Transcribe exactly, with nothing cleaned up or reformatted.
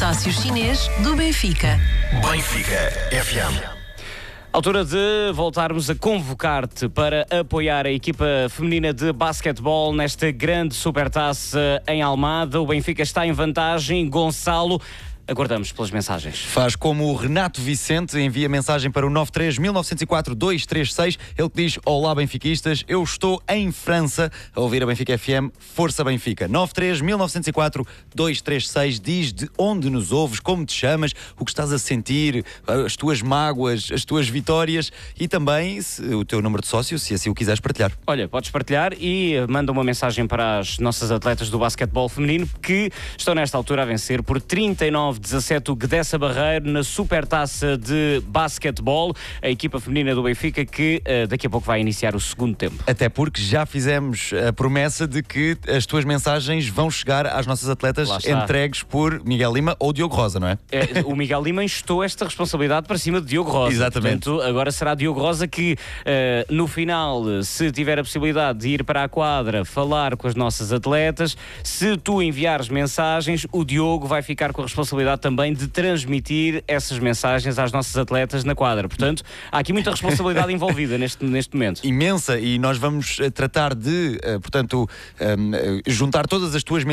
consórcio chinês do Benfica. Benfica F M. Altura de voltarmos a convocar-te para apoiar a equipa feminina de basquetebol nesta grande supertaça em Almada. O Benfica está em vantagem. Gonçalo, aguardamos pelas mensagens. Faz como o Renato Vicente, envia mensagem para o nove três mil novecentos e quatro dois três seis. Ele que diz: olá benfiquistas, eu estou em França a ouvir a Benfica F M, Força Benfica. nove três mil novecentos e quatro dois três seis. Diz de onde nos ouves, como te chamas, o que estás a sentir, as tuas mágoas, as tuas vitórias e também se, o teu número de sócio, se assim o quiseres partilhar. Olha, podes partilhar e manda uma mensagem para as nossas atletas do basquetebol feminino que estão nesta altura a vencer por trinta e nove a dezassete o Guedessa Barreiro na supertaça de basquetebol. A equipa feminina do Benfica que uh, daqui a pouco vai iniciar o segundo tempo. Até porque já fizemos a promessa de que as tuas mensagens vão chegar às nossas atletas entregues por Miguel Lima ou Diogo Rosa, não é? é o Miguel Lima instou esta responsabilidade para cima de Diogo Rosa. Exatamente. Portanto, agora será Diogo Rosa que uh, no final, se tiver a possibilidade de ir para a quadra falar com as nossas atletas, se tu enviares mensagens, o Diogo vai ficar com a responsabilidade também de transmitir essas mensagens às nossas atletas na quadra. Portanto, há aqui muita responsabilidade envolvida neste, neste momento. Imensa, e nós vamos tratar de, portanto, juntar todas as tuas mensagens